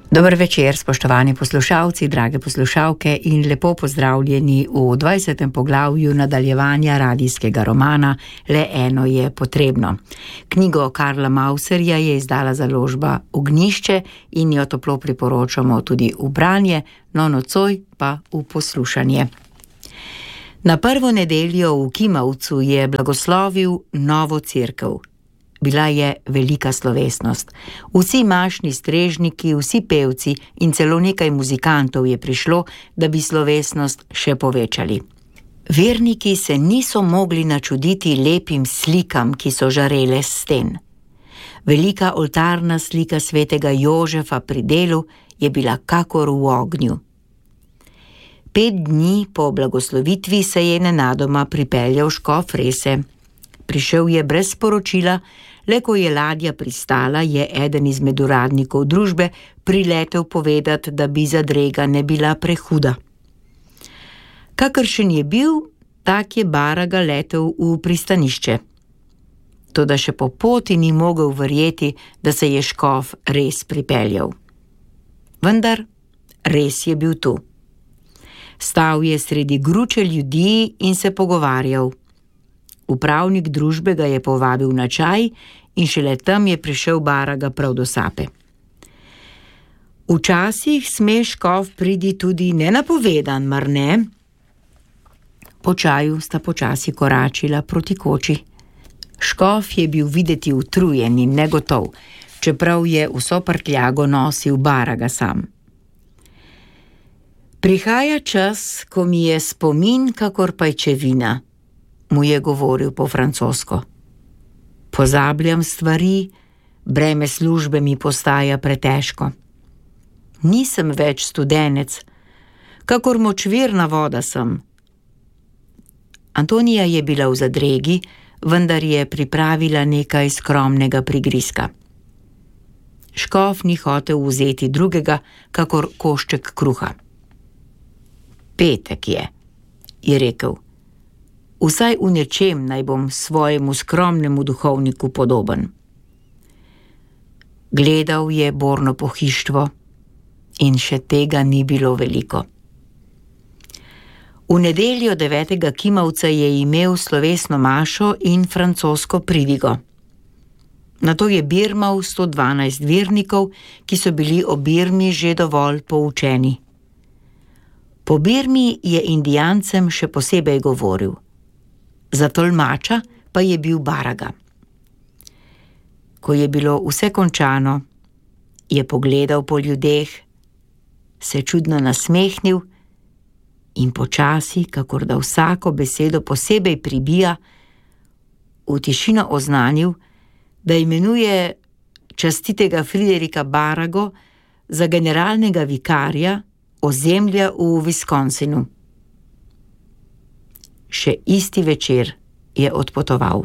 Dober večer, spoštovani poslušalci, drage poslušalke in lepo pozdravljeni v 20. poglavju nadaljevanja radijskega romana Le eno je potrebno. Knjigo Karla Mauserja je izdala založba Ognjišče in jo toplo priporočamo tudi v branje, no nocoj pa v poslušanje. Na prvo nedeljo v Kimavcu je blagoslovil novo cerkev. Bila je velika slovesnost. Vsi mašni strežniki, vsi pevci in celo nekaj muzikantov je prišlo, da bi slovesnost še povečali. Verniki se niso mogli načuditi lepim slikam, ki so žarele s sten. Velika oltarna slika svetega Jožefa pri delu je bila kakor v ognju. 5 dni po blagoslovitvi se je nenadoma pripeljal škof Rese. Prišel je brez sporočila, le ko je ladja pristala, je eden izmed uradnikov družbe priletel povedati, da bi zadrega ne bila prehuda. Kakršen je bil, tak je Baraga letel v pristanišče. Toda še po poti ni mogel verjeti, da se je škof res pripeljal. Vendar res je bil tu. Stal je sredi gruče ljudi in se pogovarjal. Upravnik družbe ga je povabil na čaj in šele tam je prišel Baraga prav do sape. Včasih sme škof pridi tudi nenapovedan, mar ne? Po čaju sta počasi koračila proti koči. Škof je bil videti utrujen in negotov, čeprav je vso prtljago nosil Baraga sam. Prihaja čas, ko mi je spomin kakor pajčevina, mu je govoril po francosko. Pozabljam stvari, breme službe mi postaja pretežko. Nisem več studenec, kakor močvirna voda sem. Antonija je bila v zadregi, vendar je pripravila nekaj skromnega prigrizka. Škof ni hotel vzeti drugega, kakor košček kruha. Petek je rekel. Vsaj v nečem naj bom svojemu skromnemu duhovniku podoben. Gledal je borno pohištvo in še tega ni bilo veliko. V nedeljo 9. Kimavca je imel slovesno mašo in francosko pridigo. Nato je birmal 112 vernikov, ki so bili o Birmi že dovolj poučeni. Po Birmi je Indijancem še posebej govoril. Za tolmača pa je bil Baraga. Ko je bilo vse končano, je pogledal po ljudeh, se čudno nasmehnil in počasi, kakor da vsako besedo posebej pribija, v tišino oznanil, da imenuje častitega Friderika Barago za generalnega vikarja ozemlja v Wisconsinu. Še isti večer je odpotoval.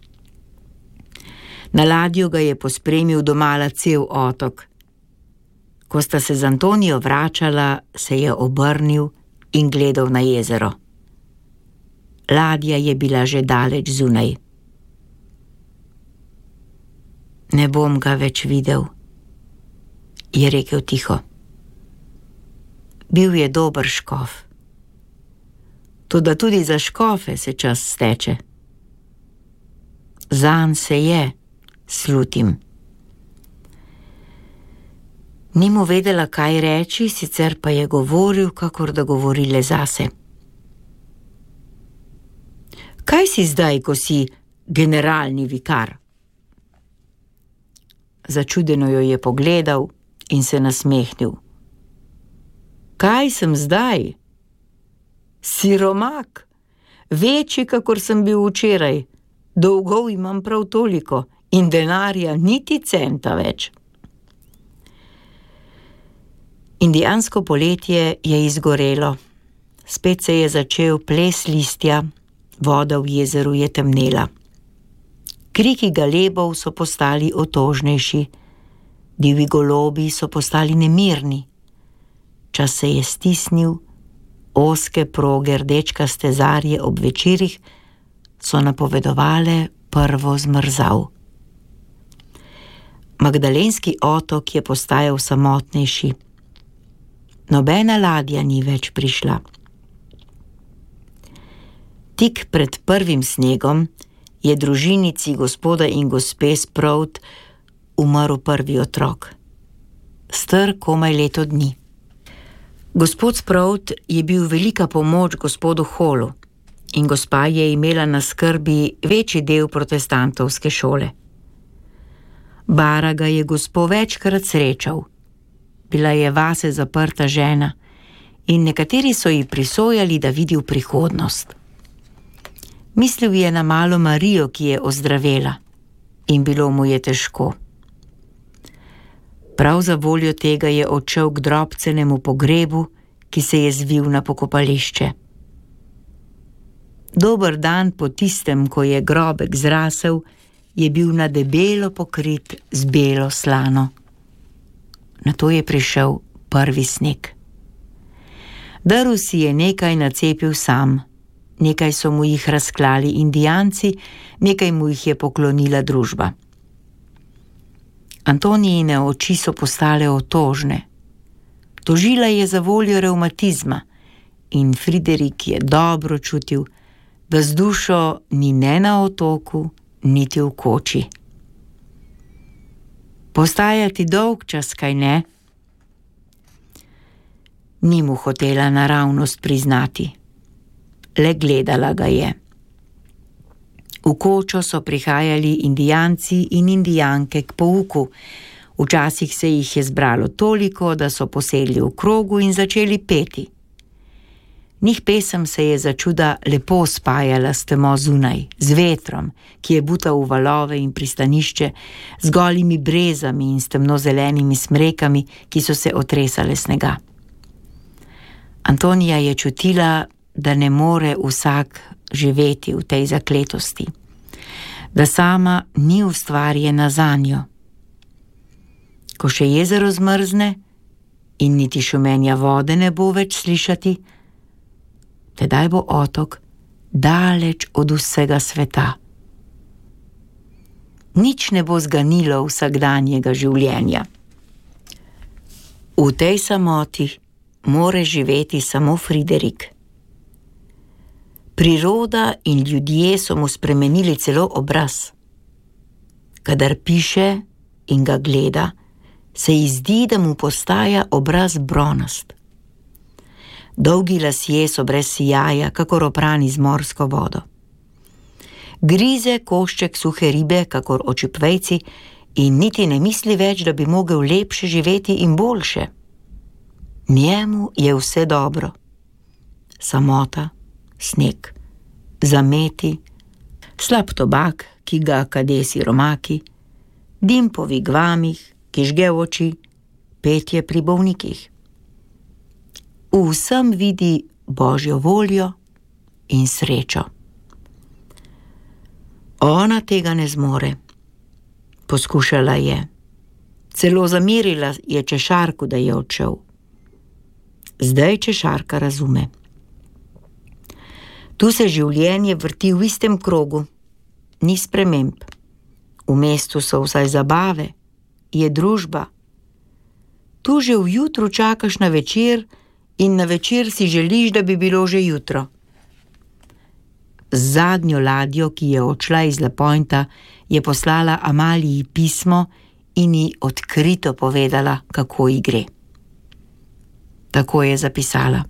Na ladjo ga je pospremil domala cel otok. Ko sta se z Antonijo vračala, se je obrnil in gledal na jezero. Ladja je bila že daleč zunaj. Ne bom ga več videl, je rekel tiho. Bil je dober škof. Toda tudi za škofe se čas steče. Zanj se je, slutim. Ni mu vedela, kaj reči, sicer pa je govoril, kakor da govori le zase. Kaj si zdaj, ko si generalni vikar? Začudeno jo je pogledal in se nasmehnil. Kaj sem zdaj? Siromak, večji, kakor sem bil včeraj. Dolgov imam prav toliko in denarja niti centa več. Indijansko poletje je izgorelo. Spet se je začel ples listja, voda v jezeru je temnela. Kriki galebov so postali otožnejši, divji golobi so postali nemirni. Čas se je stisnil, ozke proge rdečkaste zarje ob večerih so napovedovale prvo zmrzav. Magdalenski otok je postajal samotnejši. Nobena ladja ni več prišla. Tik pred prvim snegom je družinici gospoda in gospe Sprout umrl prvi otrok, star komaj leto dni. Gospod Sprout je bil velika pomoč gospodu Hallu in gospa je imela na skrbi večji del protestantovske šole. Bara ga je gospo večkrat srečal. Bila je vase zaprta žena in nekateri so ji prisojali, da vidi v prihodnost. Mislil je na malo Marijo, ki je ozdravela, in bilo mu je težko. Prav za voljo tega je odšel k drobcenemu pogrebu, ki se je zvil na pokopališče. Dober dan po tistem, ko je grobek zrasel, je bil na debelo pokrit z belo slano. Nato je prišel prvi sneg. Drv si je nekaj nacepil sam, nekaj so mu jih razklali indijanci, nekaj mu jih je poklonila družba. Antonijine oči so postale otožne. Tožila je za voljo revmatizma in Friderik je dobro čutil, da z dušo ni ne na otoku, niti v koči. Postajati dolg čas, kaj ne? Ni mu hotela naravnost priznati. Le gledala ga je. V kočo so prihajali indijanci in indijanke k pouku. Včasih se jih je zbralo toliko, da so posedli v krogu in začeli peti. Njih pesem se je začuda lepo spajala s temo zunaj, z vetrom, ki je butal v valove in pristanišče, z golimi brezami in s temnozelenimi smrekami, ki so se otresale snega. Antonija je čutila, da ne more vsak živeti v tej zakletosti, da sama ni ustvarjena zanjo. Ko še jezero zmrzne in niti šumenja vode ne bo več slišati, tedaj bo otok daleč od vsega sveta. Nič ne bo zganilo vsakdanjega življenja. V tej samoti more živeti samo Friderik. Priroda in ljudje so mu spremenili celo obraz. Kadar piše in ga gleda, se ji zdi, da mu postaja obraz bronast. Dolgi lasje so brez sijaja, kakor oprani z morsko vodo. Grize košček suhe ribe, kakor očipvejci, in niti ne misli več, da bi mogel lepše živeti in boljše. Njemu je vse dobro. Samota, sneg, zameti, slab tobak, ki ga kade siromaki, dim po vigvamih, ki žge v oči, petje pri bolnikih. V vsem vidi Božjo voljo in srečo. Ona tega ne zmore. Poskušala je. Celo zamirila je češarku, da je odšel. Zdaj češarka razume. Tu se življenje vrti v istem krogu, ni sprememb. V mestu so vsaj zabave, je družba. Tu že v jutru čakaš na večer in na večer si želiš, da bi bilo že jutro. Z zadnjo ladjo, ki je odšla iz La Pointa, je poslala Amaliji pismo in ji odkrito povedala, kako ji gre. Tako je zapisala.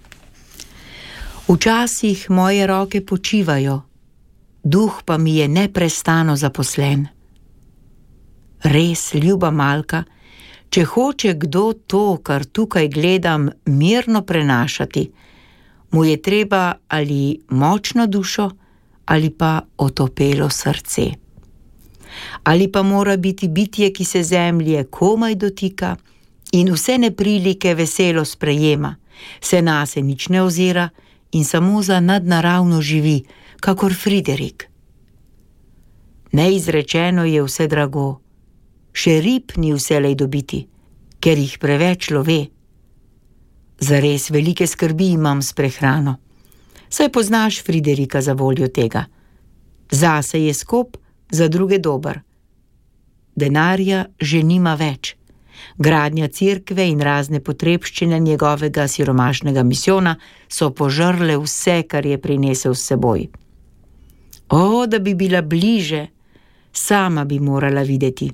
Včasih moje roke počivajo, duh pa mi je neprestano zaposlen. Res, ljuba Malka, če hoče kdo to, kar tukaj gledam, mirno prenašati, mu je treba ali močno dušo ali pa otopelo srce. Ali pa mora biti bitje, ki se zemlje komaj dotika in vse neprilike veselo sprejema, se nase nič ne ozira in samo za nadnaravno živi, kakor Friderik. Neizrečeno je vse drago, še rib ni vselej dobiti, ker jih preveč love. Zares velike skrbi imam s prehrano. Saj poznaš Friderika za voljo tega. Zase je skop, za druge dober. denarja že nima več. Gradnja cerkve in razne potrebščine njegovega siromašnega misijona so požrle vse, kar je prinesel s seboj. O, da bi bila bliže, sama bi morala videti.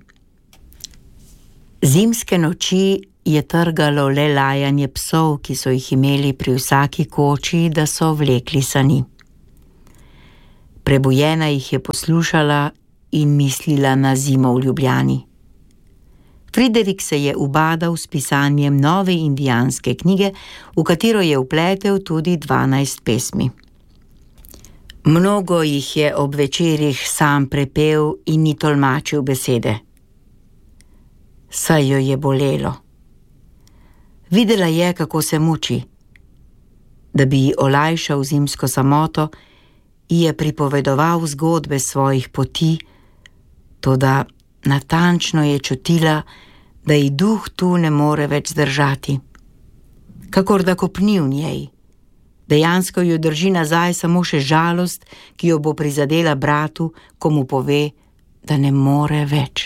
Zimske noči je trgalo le lajanje psov, ki so jih imeli pri vsaki koči, da so vlekli sani. Prebujena jih je poslušala in mislila na zimo v Ljubljani. Friderik se je ubadal s pisanjem nove indijanske knjige, v katero je vpletel tudi 12 pesmi. Mnogo jih je ob večerih sam prepel in ni tolmačil besede. Saj jo je bolelo. Videla je, kako se muči. Da bi ji olajšal zimsko samoto, ji je pripovedoval zgodbe svojih poti, toda natančno je čutila, da ji duh tu ne more več zdržati. Kakor da kopni v njej. Dejansko jo drži nazaj samo še žalost, ki jo bo prizadela bratu, ko mu pove, da ne more več.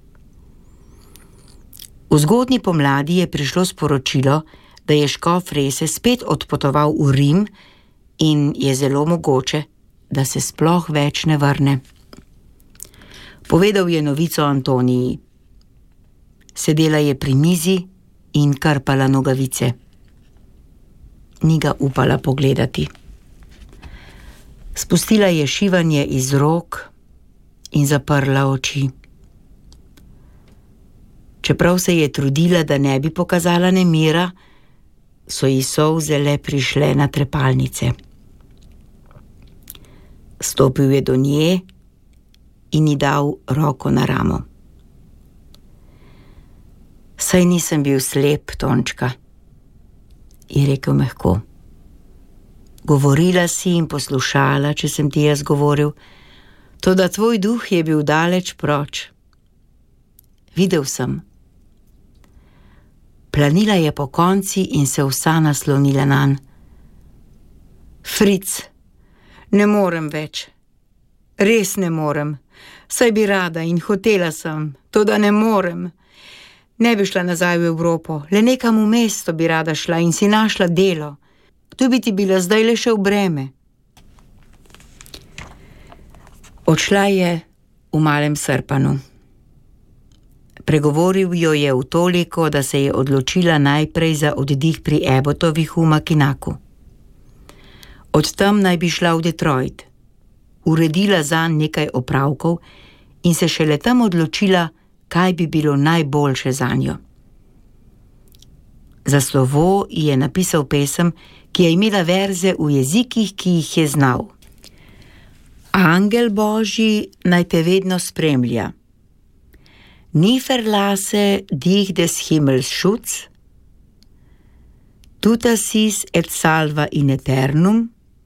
V zgodnji pomladi je prišlo sporočilo, da je škof Rese spet odpotoval v Rim in je zelo mogoče, da se sploh več ne vrne. Povedal je novico Antoniji. Sedela je pri mizi in krpala nogavice. Ni ga upala pogledati. Spustila je šivanje iz rok in zaprla oči. Čeprav se je trudila, da ne bi pokazala nemira, so ji solze le prišle na trepalnice. Stopil je do nje in ji dal roko na ramo. Saj nisem bil slep, Tončka, je rekel mehko. Govorila si in poslušala, če sem ti jaz govoril, toda tvoj duh je bil daleč proč. Videl sem. Planila je po konci in se vsa naslonila nanj. Fric, ne morem več. Res ne morem. Saj bi rada in hotela sem, toda ne morem. Ne bi šla nazaj v Evropo, le nekam v mesto bi rada šla in si našla delo. Tu bi ti bila zdaj le še v breme. Odšla je v malem srpanu. Pregovoril jo je v toliko, da se je odločila najprej za oddih pri Abbotovih v Makinaku. Od tam naj bi šla v Detroit. Uredila zanj nekaj opravkov in se šele tam odločila, kaj bi bilo najboljše zanjo. Za slovo je napisal pesem, ki je imela verze v jezikih, ki jih je znal. Angel Božji naj te vedno spremlja. Nie verlasse dich des Himmels Schutz, tuta sis et salva in eternum,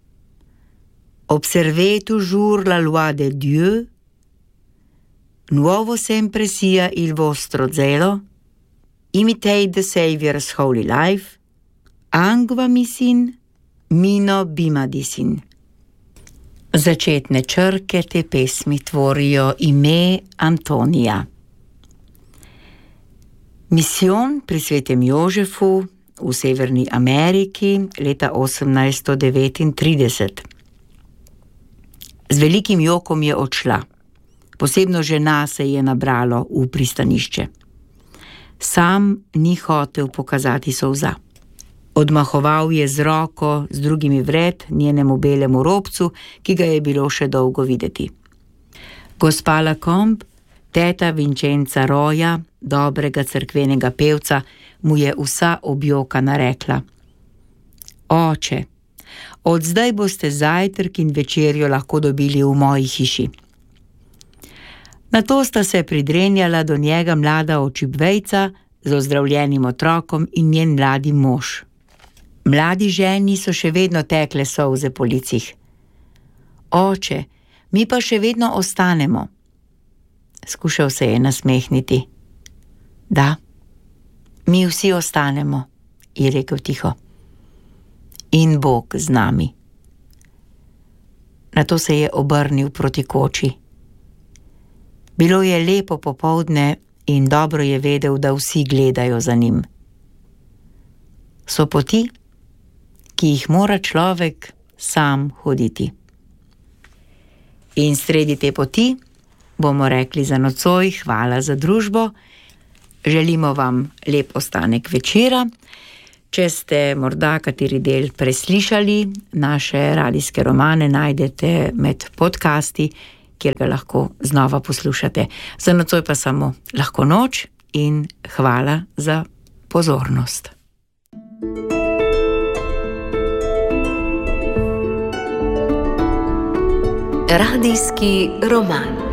observe toujours la loi de Dieu, nuovo sempre sia il vostro zelo, imitate the Savior's holy life, angva misin, mino bimadisin. Začetne črke te pesmi tvorijo ime Antonija. Misijon pri Svetem Jožefu v Severni Ameriki leta 1839. Z velikim jokom je odšla. Posebno žena se je nabralo v pristanišče. Sam ni hotel pokazati solza. Odmahoval je z roko z drugimi vred njenemu belemu robcu, ki ga je bilo še dolgo videti. Gospa Lacombe, teta Vincenza Roja, dobrega cerkvenega pevca, mu je vsa objokana rekla: Oče, od zdaj boste zajtrk in večerjo lahko dobili v moji hiši. Nato sta se pridrenjala do njega mlada očibvejca z ozdravljenim otrokom in njen mladi mož. Mladi ženi so še vedno tekle solze po licih. Oče, mi pa še vedno ostanemo. Skušal se je nasmehniti. Da, mi vsi ostanemo, je rekel tiho. In Bog z nami. Nato se je obrnil proti koči. Bilo je lepo popoldne in dobro je vedel, da vsi gledajo za njim. So poti, ki jih mora človek sam hoditi. In sredi te poti bomo rekli za nocoj hvala za družbo. Želimo vam lep ostanek večera. Če ste morda kateri del preslišali, naše radijske romane najdete med podcasti, kjer ga lahko znova poslušate. Za nocoj pa samo lahko noč in hvala za pozornost. Radijski roman.